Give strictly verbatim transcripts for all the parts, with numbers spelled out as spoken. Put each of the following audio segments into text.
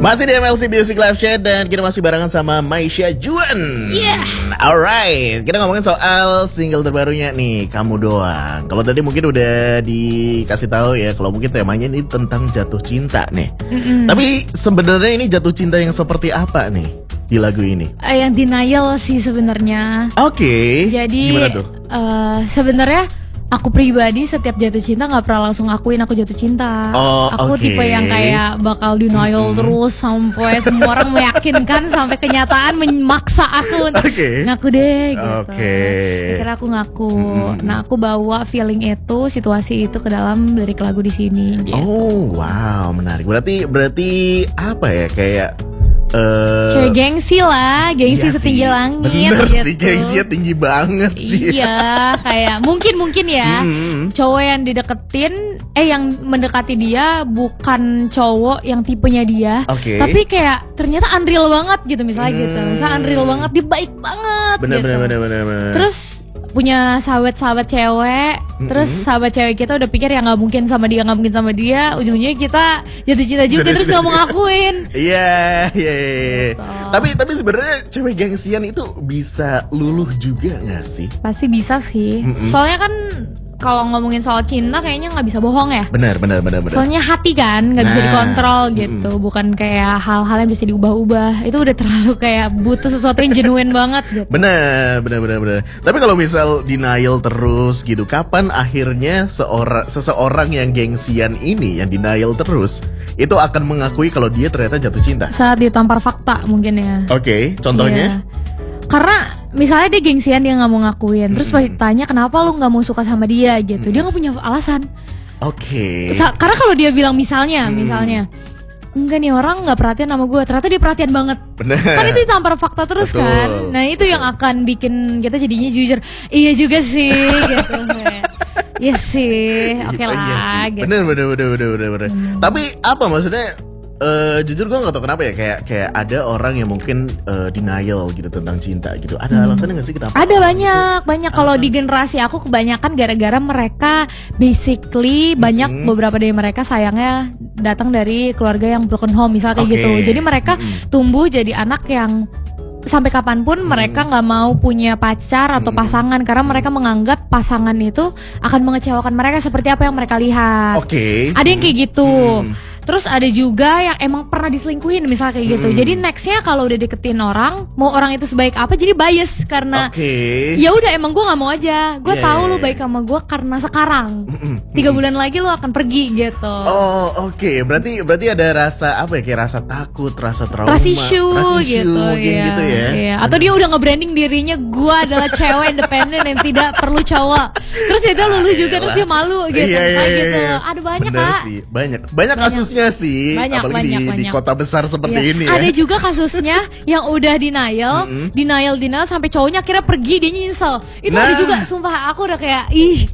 Masih di M L C Music Live Chat dan kita masih barengan sama Maisha Juan. Yeah. Alright, kita ngomongin soal single terbarunya nih, Kamu Doang. Kalau tadi mungkin udah dikasih tahu ya, kalau mungkin temanya ini tentang jatuh cinta nih. Mm-mm. Tapi sebenarnya ini jatuh cinta yang seperti apa nih di lagu ini? Uh, yang denial sih sebenarnya. Oke. Okay. Jadi gimana tuh? Uh, sebenarnya aku pribadi setiap jatuh cinta nggak pernah langsung akuin aku jatuh cinta. Oh, aku okay. tipe yang kayak bakal denial mm-hmm. terus sampai semua orang meyakinkan sampai kenyataan memaksa aku untuk okay. ngaku deh gitu. Okay. Akhirnya aku ngaku. Mm-hmm. Nah aku bawa feeling itu, situasi itu ke dalam lirik lagu di sini. Gitu. Oh wow, menarik. Berarti berarti apa ya kayak Uh, cewek gengsi lah, gengsi iya setinggi sih. langit. Bener gitu. sih, gengsinya tinggi banget sih. Iya, kayak mungkin-mungkin ya hmm. cowok yang dideketin, eh yang mendekati dia bukan cowok yang tipenya dia, okay. tapi kayak ternyata unreal banget gitu misalnya hmm. gitu. Misalnya unreal banget, dia baik banget bener, gitu. Bener, bener, bener, bener. Terus punya sahabat-sahabat cewek, mm-hmm. terus sahabat cewek kita udah pikir ya nggak mungkin sama dia, nggak mungkin sama dia, ujungnya kita jatuh cinta juga, terus nggak mau ngakuin. Iya, iya, iya. Tapi tapi sebenarnya cewek gengsian itu bisa luluh juga nggak sih? Pasti bisa sih. Mm-hmm. Soalnya kan kalau ngomongin soal cinta kayaknya nggak bisa bohong ya. Benar, benar, benar, benar. Soalnya hati kan nggak nah, bisa dikontrol gitu, mm. bukan kayak hal-hal yang bisa diubah-ubah. Itu udah terlalu kayak butuh sesuatu yang genuine banget gitu. Benar, benar, benar, benar. Tapi kalau misal denial terus gitu, kapan akhirnya seorang seseorang yang gengsian ini, yang denial terus, itu akan mengakui kalau dia ternyata jatuh cinta? Saat ditampar fakta mungkin ya. Oke, okay, contohnya? Yeah. Karena misalnya dia gengsian, dia gak mau ngakuin. Terus pas ditanya kenapa lu gak mau suka sama dia gitu, hmm. dia gak punya alasan. Oke. Okay. Karena kalau dia bilang misalnya, hmm. misalnya enggak nih orang gak perhatian sama gue, ternyata dia perhatian banget. Bener. Kan itu ditampar fakta terus. Betul. Kan. Nah itu Betul. Yang akan bikin kita jadinya jujur. Iya juga sih gitu. Iya sih, oke okay lah iya sih. Gitu. Bener, bener, bener, bener, bener, bener. Hmm. Tapi apa maksudnya? Uh, jujur gue gak tau kenapa ya kayak kayak ada orang yang mungkin uh, denial gitu tentang cinta gitu. Ada hmm. alasannya gak sih kenapa? Ada banyak gitu? Banyak kalau di generasi aku kebanyakan gara-gara mereka basically hmm. banyak beberapa dari mereka sayangnya datang dari keluarga yang broken home misalnya kayak okay. gitu. Jadi mereka hmm. tumbuh jadi anak yang sampai kapanpun hmm. mereka nggak mau punya pacar atau hmm. pasangan karena mereka menganggap pasangan itu akan mengecewakan mereka seperti apa yang mereka lihat. Oke. Okay. Ada yang kayak gitu. Hmm. Terus ada juga yang emang pernah diselingkuhin misalnya kayak gitu. Hmm. Jadi nextnya kalau udah deketin orang, mau orang itu sebaik apa, jadi bias karena okay. ya udah emang gue nggak mau aja. Gue yeah, tahu yeah, lu baik sama gue karena sekarang. Tiga bulan lagi lu akan pergi gitu. Oh oke, okay. berarti berarti ada rasa apa ya kayak rasa takut, rasa trauma, trust issue, trust issue gitu, ya. gitu ya. Iya. Atau dia udah nge-branding dirinya gue adalah cewek independen yang tidak perlu cowok. Terus dia ah, lulus juga terus dia malu gitu. Iya, iya, iya. gitu. Ada banyak Bener Kak. Sih. Banyak, banyak kasusnya sih. Banyak. Apalagi banyak, di, banyak. di kota besar seperti iya. ini ya. Ada juga kasusnya yang udah denial, mm-hmm. denial, denial sampai cowoknya akhirnya pergi, dia nyesel. Itu nah. ada juga, sumpah aku udah kayak ih.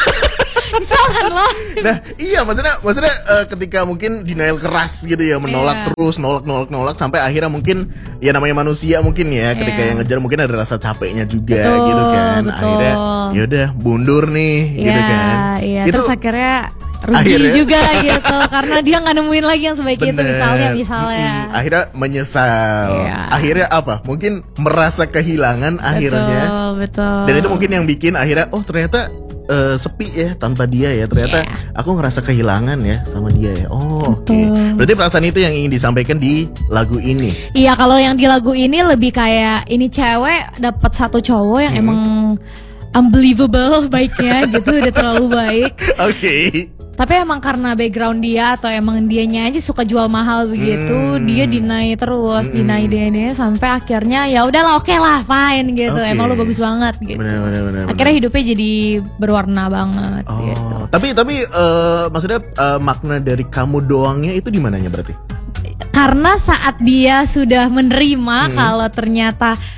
Misal kan lo. Nah iya maksudnya maksudnya uh, ketika mungkin denial keras gitu ya, menolak yeah. terus, nolak nolak nolak sampai akhirnya mungkin ya namanya manusia mungkin ya, ketika yeah. yang ngejar mungkin ada rasa capeknya juga betul, gitu kan. Betul. Akhirnya yaudah mundur nih yeah, gitu kan. Iya. Itu, terus akhirnya rugi akhirnya, juga gitu karena dia nggak nemuin lagi yang sebaik itu misalnya misalnya hmm, akhirnya menyesal yeah. akhirnya apa mungkin merasa kehilangan betul, akhirnya betul. Dan itu mungkin yang bikin akhirnya oh ternyata uh, sepi ya tanpa dia ya, ternyata yeah. aku ngerasa kehilangan ya sama dia ya. Oh oke okay. Berarti perasaan itu yang ingin disampaikan di lagu ini. Iya, kalau yang di lagu ini lebih kayak ini cewek dapat satu cowok yang hmm. emang unbelievable baiknya gitu, udah terlalu baik. Oke. Okay. Tapi emang karena background dia atau emang dianya aja suka jual mahal begitu, hmm. dia deny terus, hmm. deny deny sampai akhirnya ya udahlah oke okay lah, fine gitu. Okay. Emang lu bagus banget gitu. Bener, bener, bener, akhirnya bener. hidupnya jadi berwarna banget oh. gitu. Tapi tapi uh, maksudnya uh, makna dari kamu doangnya itu di mananya berarti? Karena saat dia sudah menerima hmm. kalau ternyata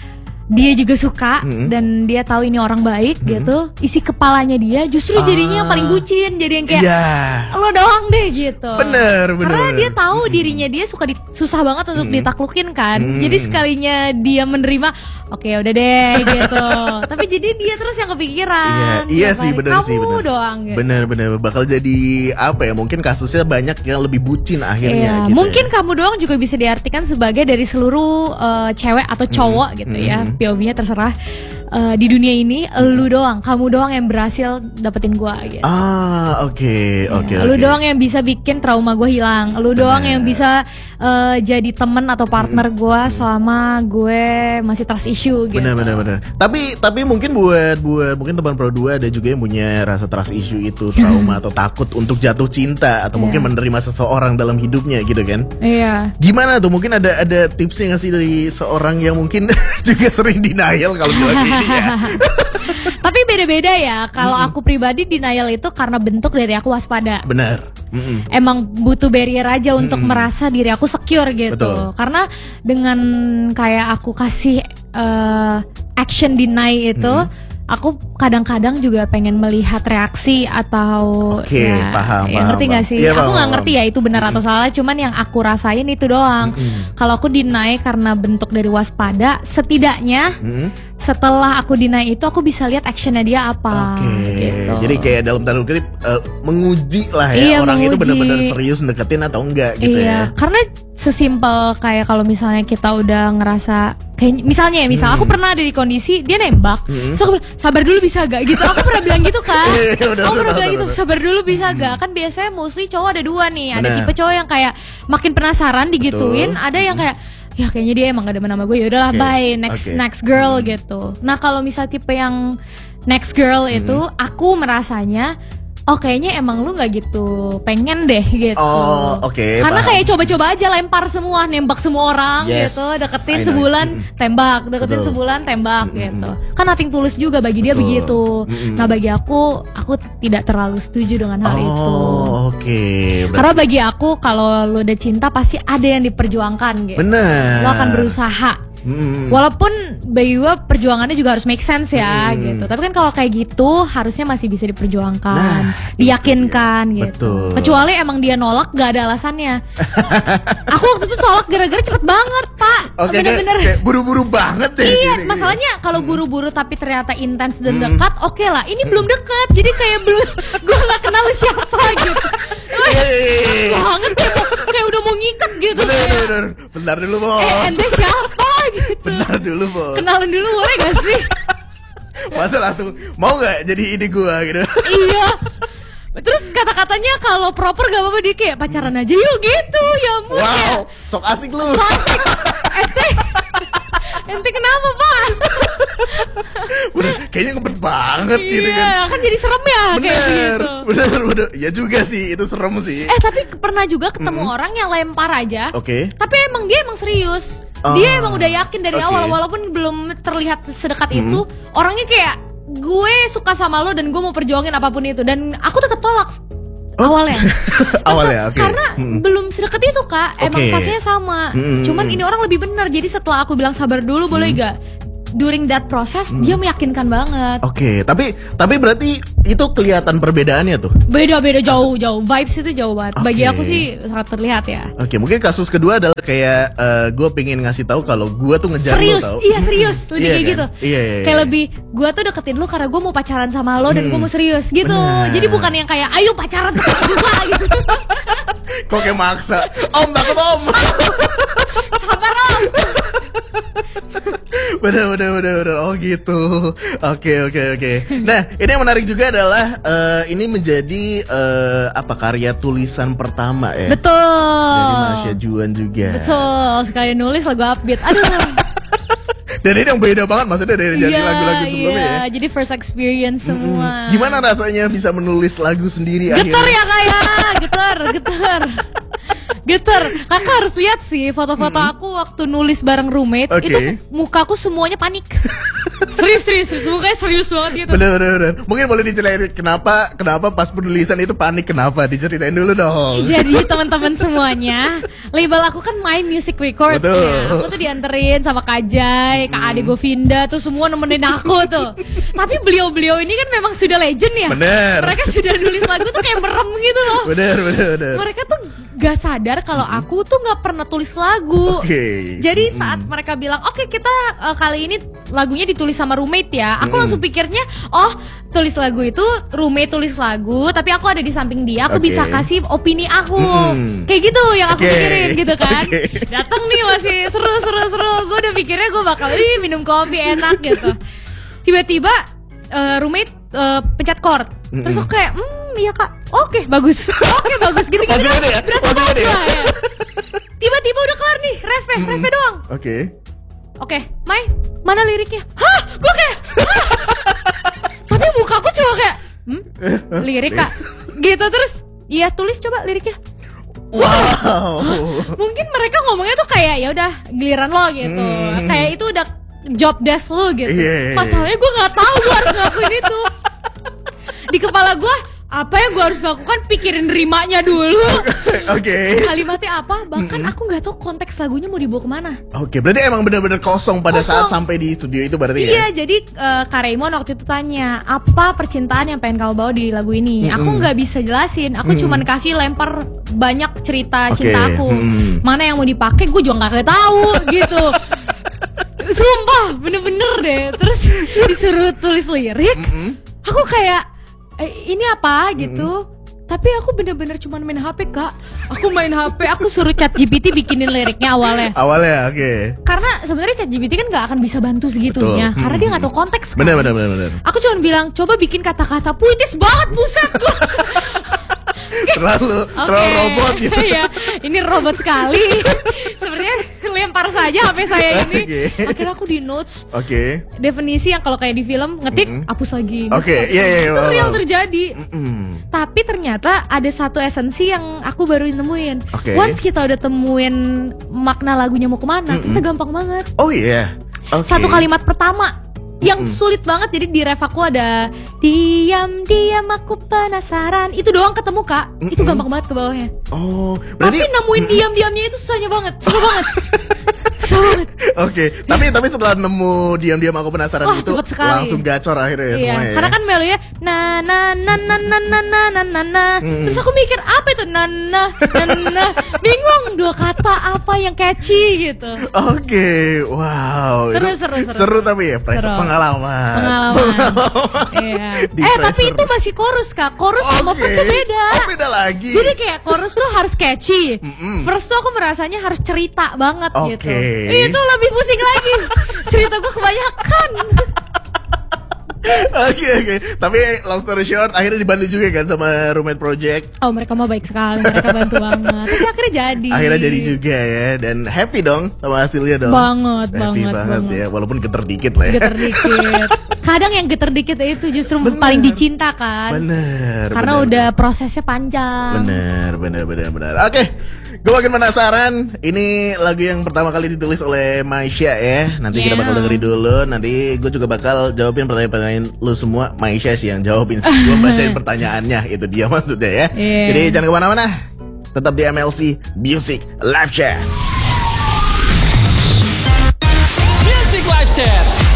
dia juga suka Mm-hmm. dan dia tahu ini orang baik Mm-hmm. gitu, isi kepalanya dia justru jadinya yang paling bucin, jadi yang kayak yeah. lo doang deh gitu. Bener, bener. Karena bener. dia tahu mm-hmm. dirinya dia suka di, susah banget untuk mm-hmm. ditaklukin kan. Mm-hmm. Jadi sekalinya dia menerima, oke okay, udah deh gitu. Tapi jadi dia terus yang kepikiran. Iya, iya sih bener kamu sih bener. doang gitu. Bener bener bakal jadi apa ya? Mungkin kasusnya banyak yang lebih bucin akhirnya. Iya, gitu mungkin ya. kamu doang juga bisa diartikan sebagai dari seluruh uh, cewek atau cowok mm-hmm. gitu ya. P O V-nya terserah. Uh, di dunia ini hmm. lu doang, kamu doang yang berhasil dapetin gua gitu. Ah, oke, okay, oke. Okay, lu okay. doang yang bisa bikin trauma gua hilang. Lu Bener. doang yang bisa uh, jadi temen atau partner hmm. gua selama gue masih trust issue gitu. Bener, bener, bener. Tapi tapi mungkin buat buat mungkin teman Pro dua ada juga yang punya rasa trust issue itu, trauma atau takut untuk jatuh cinta atau yeah. mungkin menerima seseorang dalam hidupnya gitu kan? Iya. Yeah. Gimana tuh? Mungkin ada ada tipsnya nggak sih dari seorang yang mungkin juga sering denial kalau bilang ini ya? Tapi beda-beda ya. Kalau mm-hmm. aku pribadi denial itu karena bentuk dari aku waspada. Benar. Mm-hmm. Emang butuh barrier aja mm-hmm. untuk merasa diri aku secure gitu. Betul. Karena dengan kayak aku kasih uh, action deny itu, mm-hmm. aku kadang-kadang juga pengen melihat reaksi atau okay, ya, paham, ya ngerti paham, nggak sih? Ya, aku nggak paham. ngerti ya itu benar mm-hmm. atau salah. Cuman yang aku rasain itu doang. Mm-hmm. Kalau aku deny karena bentuk dari waspada, setidaknya mm-hmm. setelah aku deny itu aku bisa lihat actionnya dia apa. Okay. Gitu. Jadi kayak dalam tanda kutip uh, menguji lah ya iya, orang menguji. itu benar-benar serius deketin atau enggak gitu iya, ya. Karena sesimpel kayak kalau misalnya kita udah ngerasa kayak misalnya ya misal hmm. aku pernah ada di kondisi dia nembak, hmm. so aku bilang, sabar dulu bisa gak gitu. Aku pernah bilang gitu kan. udah, aku udah, pernah bilang udah, gitu, udah. sabar dulu bisa hmm. gak. Kan biasanya mostly cowok ada dua nih. Ada Bener. tipe cowok yang kayak makin penasaran digituin, Betul. ada yang kayak ya kayaknya dia emang gak demen sama gue, yaudahlah okay. bye next okay. next girl hmm. gitu. Nah kalau misal tipe yang next girl hmm. itu aku merasanya oh kayaknya emang lu gak gitu pengen deh gitu. Oh oke okay, Karena paham. kayak coba-coba aja lempar semua, nembak semua orang yes, gitu. Deketin sebulan mm-hmm. tembak, deketin Betul. sebulan tembak mm-hmm. gitu. Kan nothing tulus juga bagi dia Betul. begitu mm-hmm. Nah bagi aku, aku tidak terlalu setuju dengan hal oh, itu oke okay. Karena bagi aku kalau lu udah cinta pasti ada yang diperjuangkan gitu. Bener. Lu akan berusaha Hmm. Walaupun bagi gue perjuangannya juga harus make sense ya hmm. gitu. Tapi kan kalau kayak gitu harusnya masih bisa diperjuangkan, nah, diyakinkan gitu. Betul. Kecuali emang dia nolak gak ada alasannya. Aku waktu itu tolak gara-gara cepet banget pak. Oke, bener-bener kayak, kayak buru-buru banget ya. Iya gini, masalahnya kalau buru-buru tapi ternyata intens dan hmm. dekat, oke okay lah. Ini hmm. belum dekat, jadi kayak belum. Gue nggak kenal siapa gitu. Banget kayak, kayak udah mau ngikat gitu. Bener, kayak, bener. Bentar dulu bos. Eh ente siapa? Gitu. Benar dulu bos. Kenalan dulu boleh gak sih? Masa langsung mau gak jadi ini gua gitu. Iya. Terus kata-katanya kalau proper gak apa-apa, dia kayak pacaran aja yuk gitu. Ya ampun. Wow, sok asik lu. Sok asik. Ente Ente kenapa pak? Bener, kayaknya ngebet banget iya, gitu kan. Iya kan jadi serem ya. Bener, kayak gitu. bener, bener. Ya juga sih, itu serem sih. Eh tapi pernah juga ketemu mm-hmm. orang yang lempar aja. Oke okay. Tapi emang dia emang serius. Oh, dia emang udah yakin dari okay. awal, walaupun belum terlihat sedekat hmm. itu. Orangnya kayak gue suka sama lo dan gue mau perjuangin apapun itu. Dan aku tetap tolak oh. awalnya. Awalnya, oke. Okay. Karena hmm. belum sedekat itu kak. Emang okay. fasenya sama. Hmm. Cuman ini orang lebih benar. Jadi setelah aku bilang sabar dulu hmm. boleh gak? During that process hmm. dia meyakinkan banget. Oke, okay. tapi tapi berarti itu kelihatan perbedaannya tuh. Beda-beda jauh jauh. Vibes itu jauh banget. Okay. Bagi aku sih sangat terlihat ya. Oke, okay. mungkin kasus kedua adalah kayak uh, gue pengen ngasih tahu kalau gue tuh ngejar serius, lo tau. Iya serius, lebih iya, kayak kan? gitu. Iya, iya, kayak iya. lebih gue tuh deketin lo karena gue mau pacaran sama lo hmm. dan gue mau serius gitu. Bener. Jadi bukan yang kayak ayo pacaran sekarang juga gitu. Kok kayak maksa. Om takut om. Sabar om. Bener bener bener bener. Oh gitu. Oke oke oke. Nah ini yang menarik juga adalah uh, ini menjadi uh, apa karya tulisan pertama ya. Betul. Dari Masya Juan juga. Betul. Sekali nulis lagu upbeat. Aduh. Dan ini yang beda banget maksudnya dari yeah, lagu-lagu sebelumnya yeah. ya. Jadi first experience mm-hmm. semua. Gimana rasanya bisa menulis lagu sendiri getar akhirnya? Ya kayak getar getar. Getar, kakak harus lihat sih foto-foto hmm. aku waktu nulis bareng roommate. Okay. Itu mukaku semuanya panik. Serius, serius, serius, mukanya serius banget gitu. Bener, bener, bener. Mungkin boleh diceritain kenapa, kenapa pas penulisan itu panik, kenapa? Diceritain dulu dong. Jadi teman-teman semuanya, label aku kan My Music Records ya. Aku tuh dianterin sama Kak Jai, Kak Ade Govinda tuh semua nemenin aku tuh. Tapi beliau-beliau ini kan memang sudah legend ya. Bener. Mereka sudah nulis lagu tuh kayak merem gitu loh. Bener, bener, bener. Mereka tuh gak sadar kalau aku tuh gak pernah tulis lagu. Okay. Jadi saat hmm. mereka bilang, oke okay, kita uh, kali ini lagunya ditulis sama roommate ya. Aku hmm. langsung pikirnya, oh tulis lagu itu roommate tulis lagu, tapi aku ada di samping dia, aku okay. bisa kasih opini aku. Hmm. Kayak gitu yang aku okay. pikirin gitu kan. Okay. Dateng nih masih seru-seru-seru. Gue udah pikirnya gue bakal ih, minum kopi enak gitu. Tiba-tiba uh, roommate uh, pencet chord. Terus aku kayak, hmm iya kak, oke okay, bagus. Oke okay, bagus gitu-gitu kan. Ya? Berasa bagus lah ya. Tiba-tiba udah kelar nih, refnya, mm-hmm. refnya doang. Oke. Okay. Oke, okay, Mai, mana liriknya? Hah? Gue kayak, hah? Tapi mukaku cuma kayak, hmm? Lirik kak? Gitu terus, iya tulis coba liriknya. Wow. Mungkin mereka ngomongnya tuh kayak ya udah giliran lo gitu. Hmm. Kayak itu udah job desk lo gitu. Yeah. Masalahnya gue nggak tahu gue harus ngelakuin itu. Di kepala gue, apa yang gue harus lakukan, pikirin rimanya dulu. Oke. Okay. Kalimatnya apa? Bahkan mm-hmm. aku nggak tahu konteks lagunya mau dibawa kemana. Oke, okay, berarti emang benar-benar kosong pada kosong. Saat sampai di studio itu berarti iya, ya? Iya, jadi uh, Kak Raymond waktu itu tanya, apa percintaan yang pengen kamu bawa di lagu ini? Mm-hmm. Aku nggak bisa jelasin. Aku mm-hmm. cuman kasih lempar banyak cerita okay. cinta aku. Mm-hmm. Mana yang mau dipakai, gue juga nggak tahu gitu. Sumpah, bener-bener deh. Terus disuruh tulis lirik, mm-hmm. aku kayak Eh, ini apa gitu, mm-hmm. tapi aku bener-bener cuma main H P kak. Aku main H P, aku suruh ChatGPT bikinin liriknya awalnya. Awalnya, oke. Okay. Karena sebenarnya ChatGPT kan nggak akan bisa bantu segitunya, Betul. Karena hmm. dia nggak tahu konteks. Kan? Bener, bener, bener, bener. Aku cuma bilang coba bikin kata-kata puitis banget, buset gua. terlalu, okay. terlalu robot gitu. Iya, ini robot sekali. Sebenarnya lempar saja H P saya ini. Okay. Akhirnya aku di notes. Oke. Okay. Definisi yang kalau kayak di film ngetik, mm-hmm. hapus lagi. Oke, okay. iya yeah, yeah, itu wow, real wow. terjadi. Mm-hmm. Tapi ternyata ada satu esensi yang aku baru nemuin. Okay. Once kita udah temuin makna lagunya mau kemana, mm-hmm. kita gampang banget. Oh iya. Yeah. Okay. Satu kalimat pertama. Yang mm-hmm. sulit banget, jadi di ref aku ada diam-diam aku penasaran. Itu doang ketemu kak, mm-hmm. itu gampang banget ke bawahnya. Oh, berarti tapi nemuin mm-hmm. diam-diamnya itu susahnya banget, susah banget. Susah banget. Oke, okay. tapi tapi setelah nemu diam-diam aku penasaran Wah, itu langsung gacor akhirnya ya iya, semuanya. Ya? Karena kan melonya na na na na na na na na na na. Hmm. Terus aku mikir apa itu na na na na. Bingung dua kata apa yang catchy gitu. Oke, okay. wow. Seru seru seru. Seru tapi ya, seru. Pengalaman. Pengalaman. Iya. Eh tapi itu masih chorus kak. Chorus okay. sama verse tuh beda. Oh beda lagi. Jadi kayak chorus tuh harus catchy. Mm-mm. Verse tuh aku merasanya harus cerita banget okay. gitu. Itu lebih pusing lagi. Cerita gue kebanyakan. Oke okay, oke, okay. Tapi long story short, akhirnya dibantu juga kan sama Roommate Project. Oh mereka mah baik sekali, mereka bantu banget. Tapi akhirnya jadi. Akhirnya jadi juga ya, dan happy dong sama hasilnya dong. Banget, happy banget, banget, banget ya, walaupun geter dikit lah ya. Geter dikit. Kadang yang geter dikit itu justru bener. Paling dicinta kan. Bener. Karena bener, udah bener. prosesnya panjang. Bener, bener, bener, bener. Oke, okay. Gue makin penasaran. Ini lagu yang pertama kali ditulis oleh Maisha ya. Nanti yeah. kita bakal dengerin dulu. Nanti gue juga bakal jawabin pertanyaan-pertanyaan lu semua. Maisha sih yang jawabin sih. Gue bacain pertanyaannya. Itu dia maksudnya ya. Yeah. Jadi jangan kemana-mana. Tetap di M L C Music Live Chat. Music Live Chat.